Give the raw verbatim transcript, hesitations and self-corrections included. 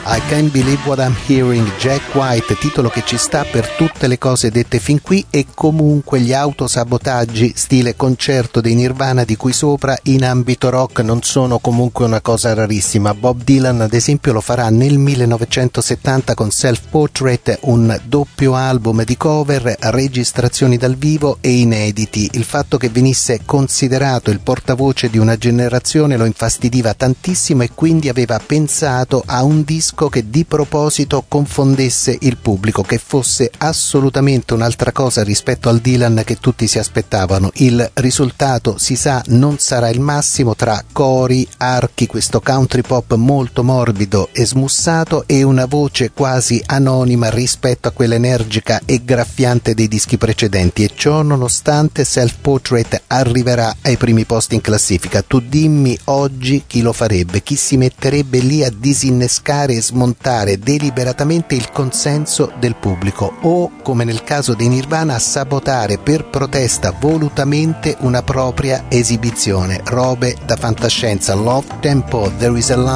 I Can't Believe What I'm Hearing, Jack White, titolo che ci sta per tutte le cose dette fin qui, e comunque gli autosabotaggi stile concerto dei Nirvana di cui sopra in ambito rock non sono comunque una cosa rarissima. Bob Dylan ad esempio lo farà nel millenovecentosettanta con Self Portrait, un doppio album di cover, registrazioni dal vivo e inediti. Il fatto che venisse considerato il portavoce di una generazione lo infastidiva tantissimo e quindi aveva pensato a un disco che di proposito confondesse il pubblico, che fosse assolutamente un'altra cosa rispetto al Dylan che tutti si aspettavano. Il risultato, si sa, non sarà il massimo, tra cori, archi, questo country pop molto morbido e smussato e una voce quasi anonima rispetto a quella energica e graffiante dei dischi precedenti, e ciò nonostante Self Portrait arriverà ai primi posti in classifica. Tu dimmi oggi chi lo farebbe, chi si metterebbe lì a disinnescare e smontare deliberatamente il consenso del pubblico, o, come nel caso dei Nirvana, a sabotare per protesta volutamente una propria esibizione. Robe da fantascienza. Love Tempo, There Is a Line.